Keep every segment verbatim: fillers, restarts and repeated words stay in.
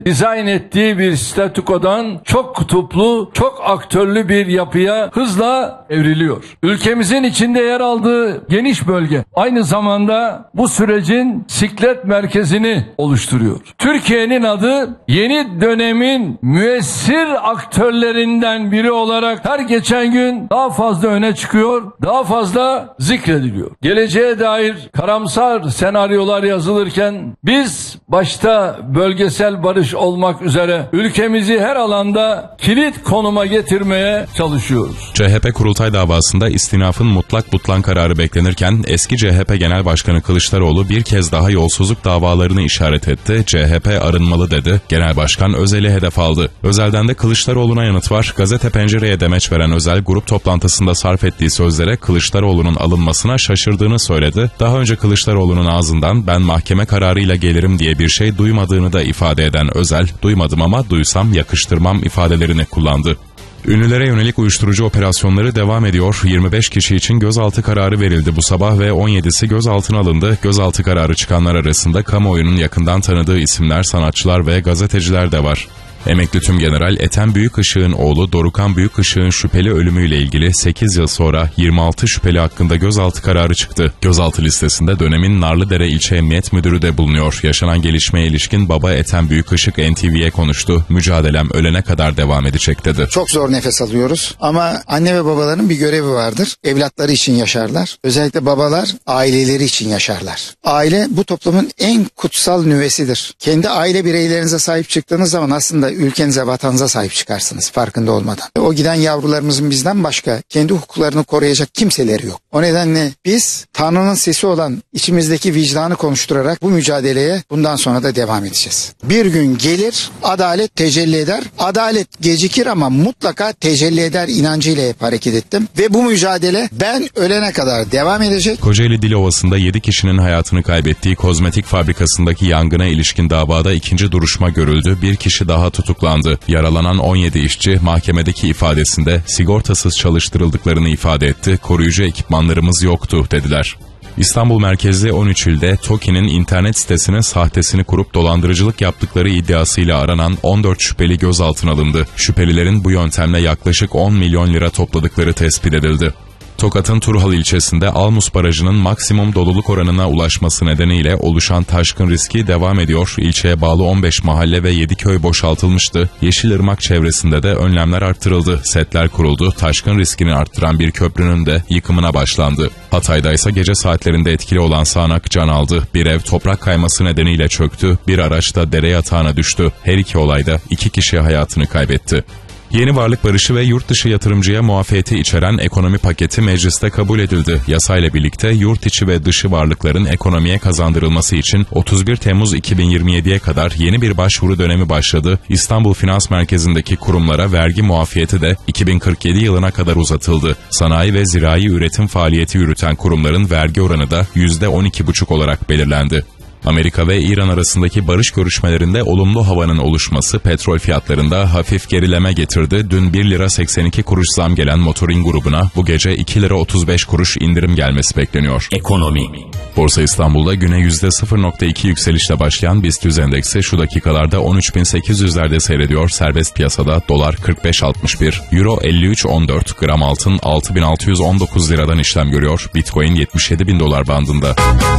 dizayn ettiği bir statükodan çok kutuplu, çok aktörlü bir yapıya hızla evriliyor. Ülkemizin içinde yer aldığı geniş bölge aynı zamanda bu sürecin siklet merkezini oluşturuyor. Türkiye'nin adı yeni dönemin müessir aktörlerinden biri olarak her geçen gün daha fazla öne çıkıyor, daha fazla zikrediliyor. Geleceğe dair karamsar senaryolar yazılırken biz başta bölgesel barış olmak üzere ülkemizi her alanda kilit konuma getirmeye çalışıyoruz. C H P kurultay davasında istinafın mutlak butlan kararı beklenirken eski C H P Genel Başkanı Kılıçdaroğlu bir kez daha yolsuzluk davalarını işaret etti. C H P arınmalı dedi. Genel Başkan Özel'i hedef aldı. Özel'den de Kılıçdaroğlu'na yanıt var. Gazete Pencere'ye demeç veren Özel grup toplantısında sarf ettiği sözlere Kılıçdaroğlu'nun alınmasına şaşırdığını söyledi. Daha önce Kılıçdaroğlu'nun ağzından ben mahkeme kararıyla gelirim diye bir şey duymadığını da ifade eden Özel, duymadım ama duysam yakıştırmam ifadelerini kullandı. Ünlülere yönelik uyuşturucu operasyonları devam ediyor. yirmi beş kişi için gözaltı kararı verildi bu sabah ve on yedisi gözaltına alındı. Gözaltı kararı çıkanlar arasında kamuoyunun yakından tanıdığı isimler, sanatçılar ve gazeteciler de var. Emekli Tümgeneral Ethem Büyükışık'ın oğlu Dorukhan Büyükışık'ın şüpheli ölümüyle ilgili sekiz yıl sonra yirmi altı şüpheli hakkında gözaltı kararı çıktı. Gözaltı listesinde dönemin Narlıdere İlçe Emniyet Müdürü de bulunuyor. Yaşanan gelişmeye ilişkin baba Ethem Büyükışık N T V'ye konuştu. Mücadelem ölene kadar devam edecek dedi. Çok zor nefes alıyoruz ama anne ve babaların bir görevi vardır. Evlatları için yaşarlar. Özellikle babalar aileleri için yaşarlar. Aile bu toplumun en kutsal nüvesidir. Kendi aile bireylerinize sahip çıktığınız zaman aslında ülkenize, vatanınıza sahip çıkarsınız farkında olmadan. O giden yavrularımızın bizden başka kendi hukuklarını koruyacak kimseleri yok. O nedenle biz Tanrı'nın sesi olan içimizdeki vicdanı konuşturarak bu mücadeleye bundan sonra da devam edeceğiz. Bir gün gelir, adalet tecelli eder. Adalet gecikir ama mutlaka tecelli eder inancıyla hep hareket ettim. Ve bu mücadele ben ölene kadar devam edecek. Kocaeli Dilovası'nda yedi kişinin hayatını kaybettiği kozmetik fabrikasındaki yangına ilişkin davada ikinci duruşma görüldü. Bir kişi daha tutuklandı. Yaralanan on yedi işçi mahkemedeki ifadesinde sigortasız çalıştırıldıklarını ifade etti. Koruyucu ekipmanlarımız yoktu dediler. İstanbul merkezli on üç ilde TOKİ'nin internet sitesinin sahtesini kurup dolandırıcılık yaptıkları iddiasıyla aranan on dört şüpheli gözaltına alındı. Şüphelilerin bu yöntemle yaklaşık on milyon lira topladıkları tespit edildi. Tokat'ın Turhal ilçesinde Almus Barajı'nın maksimum doluluk oranına ulaşması nedeniyle oluşan taşkın riski devam ediyor. İlçeye bağlı on beş mahalle ve yedi köy boşaltılmıştı. Yeşilırmak çevresinde de önlemler arttırıldı. Setler kuruldu. Taşkın riskini arttıran bir köprünün de yıkımına başlandı. Hatay'da ise gece saatlerinde etkili olan sağanak can aldı. Bir ev toprak kayması nedeniyle çöktü. Bir araç da dere yatağına düştü. Her iki olayda iki kişi hayatını kaybetti. Yeni varlık barışı ve yurt dışı yatırımcıya muafiyeti içeren ekonomi paketi mecliste kabul edildi. Yasayla birlikte yurt içi ve dışı varlıkların ekonomiye kazandırılması için otuz bir Temmuz iki bin yirmi yediye kadar yeni bir başvuru dönemi başladı. İstanbul Finans Merkezi'ndeki kurumlara vergi muafiyeti de iki bin kırk yedi yılına kadar uzatıldı. Sanayi ve zirai üretim faaliyeti yürüten kurumların vergi oranı da yüzde on iki virgül beş olarak belirlendi. Amerika ve İran arasındaki barış görüşmelerinde olumlu havanın oluşması petrol fiyatlarında hafif gerileme getirdi. Dün bir lira seksen iki kuruş zam gelen Motorin grubuna bu gece iki lira otuz beş kuruş indirim gelmesi bekleniyor. Ekonomi. Borsa İstanbul'da güne yüzde sıfır virgül iki yükselişle başlayan BIST yüz endeksi şu dakikalarda on üç bin sekiz yüzlerde seyrediyor. Serbest piyasada dolar kırk beş altmış bir, euro elli üç on dört, gram altın altı bin altı yüz on dokuz liradan işlem görüyor. Bitcoin yetmiş yedi bin dolar bandında.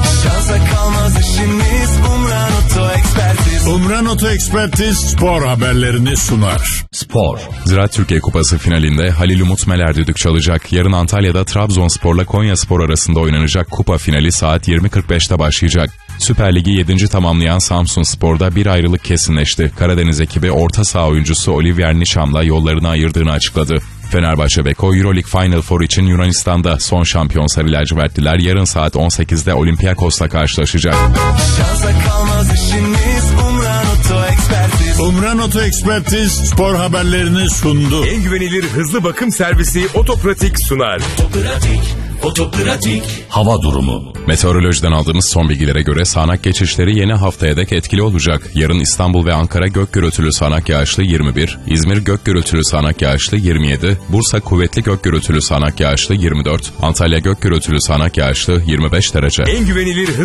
Umran Oto Ekspertiz. Umran Oto Ekspertiz spor haberlerini sunar. Spor. Ziraat Türkiye Kupası finalinde Halil Umut Meler düdük çalacak. Yarın Antalya'da Trabzonspor'la Konyaspor arasında oynanacak kupa finali saat yirmi kırk beşte başlayacak. Süper Ligi yedinci tamamlayan Samsunspor'da bir ayrılık kesinleşti. Karadeniz ekibi orta saha oyuncusu Olivier Nisham'la yollarını ayırdığını açıkladı. Fenerbahçe Beko Euroleague Final Four için Yunanistan'da son şampiyon Sarı Lacivertliler yarın saat on sekizde Olympiakos'la karşılaşacak. Şansa kalmaz işimiz Umran Oto Ekspertiz. Umran Oto Ekspertiz spor haberlerini sundu. En güvenilir hızlı bakım servisi Otopratik sunar. Otopratik, Otopratik. Hava durumu. Meteorolojiden aldığımız son bilgilere göre sağanak geçişleri yeni haftaya dek etkili olacak. Yarın İstanbul ve Ankara gök gürültülü sağanak yağışlı yirmi bir, İzmir gök gürültülü sağanak yağışlı yirmi yedi, Bursa kuvvetli gök gürültülü sağanak yağışlı yirmi dört, Antalya gök gürültülü sağanak yağışlı yirmi beş derece. En güvenilir